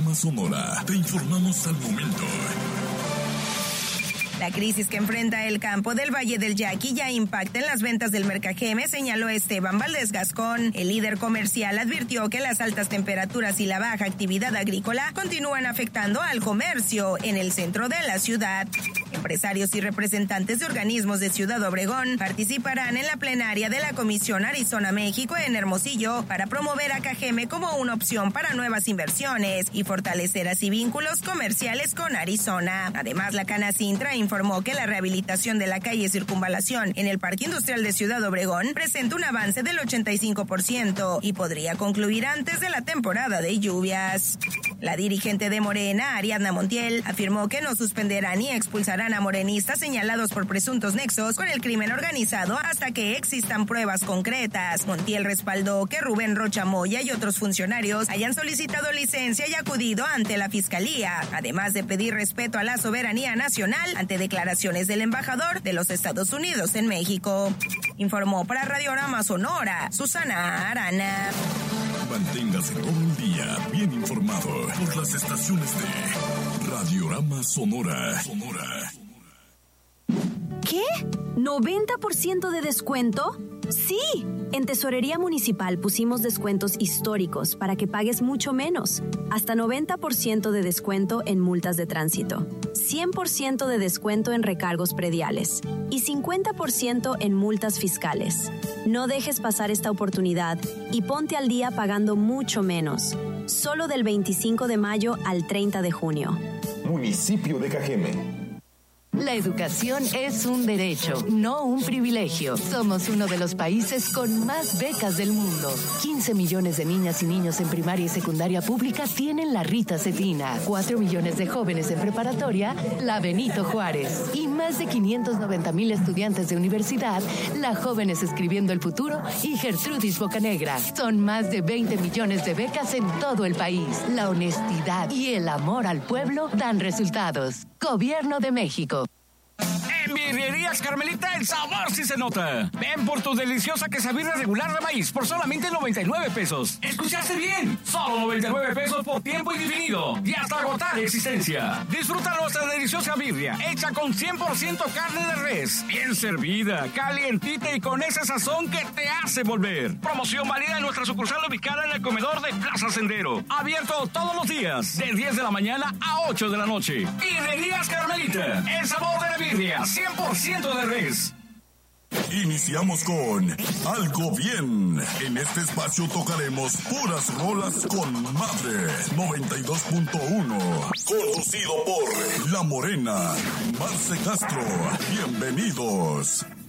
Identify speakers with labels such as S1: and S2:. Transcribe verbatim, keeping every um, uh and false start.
S1: Radiorama Sonora. Te informamos al momento.
S2: La crisis que enfrenta el campo del Valle del Yaqui ya impacta en las ventas del Mercajeme, señaló Esteban Valdés Gascón. El líder comercial advirtió que las altas temperaturas y la baja actividad agrícola continúan afectando al comercio en el centro de la ciudad. Empresarios y representantes de organismos de Ciudad Obregón participarán en la plenaria de la Comisión Arizona-México en Hermosillo para promover a Cajeme como una opción para nuevas inversiones y fortalecer así vínculos comerciales con Arizona. Además, la Canacintra informó que la rehabilitación de la calle Circunvalación en el Parque Industrial de Ciudad Obregón presenta un avance del ochenta y cinco por ciento y podría concluir antes de la temporada de lluvias. La dirigente de Morena, Ariadna Montiel, afirmó que no suspenderán ni expulsarán a morenistas señalados por presuntos nexos con el crimen organizado hasta que existan pruebas concretas. Montiel respaldó que Rubén Rocha Moya y otros funcionarios hayan solicitado licencia y acudido ante la Fiscalía, además de pedir respeto a la soberanía nacional ante declaraciones del embajador de los Estados Unidos en México. Informó para Radiorama Sonora, Susana Arana.
S1: Manténgase todo el día bien informado por las estaciones de Radiorama Sonora. Sonora.
S3: ¿Qué? ¿noventa por ciento de descuento? ¡Sí! En Tesorería Municipal pusimos descuentos históricos para que pagues mucho menos. Hasta noventa por ciento de descuento en multas de tránsito, cien por ciento de descuento en recargos prediales y cincuenta por ciento en multas fiscales. No dejes pasar esta oportunidad y ponte al día pagando mucho menos. Solo del veinticinco de mayo al treinta de junio.
S4: Municipio de Cajeme.
S5: La educación es un derecho, no un privilegio. Somos uno de los países con más becas del mundo. quince millones de niñas y niños en primaria y secundaria pública tienen la Rita Cetina. cuatro millones de jóvenes en preparatoria, la Benito Juárez. Y más de quinientos noventa mil estudiantes de universidad, la Jóvenes Escribiendo el Futuro y Gertrudis Bocanegra. Son más de veinte millones de becas en todo el país. La honestidad y el amor al pueblo dan resultados. Gobierno de México.
S6: En Birrerías Carmelita el sabor sí se nota. Ven por tu deliciosa quesabirria regular de maíz por solamente noventa y nueve pesos. ¿Escuchaste bien? Solo noventa y nueve pesos por tiempo indefinido y hasta agotar existencia. Disfruta nuestra deliciosa birria hecha con cien por ciento carne de res, bien servida, calientita y con ese sazón que te hace volver. Promoción válida en nuestra sucursal ubicada en el comedor de Plaza Sendero. Abierto todos los días de diez de la mañana a ocho de la noche. Birrerías Carmelita, el sabor de la birria, cien por ciento de res.
S1: Iniciamos con Algo Bien. En este espacio tocaremos puras rolas con madre. noventa y dos punto uno. Conducido por La Morena. Marce Castro. Bienvenidos.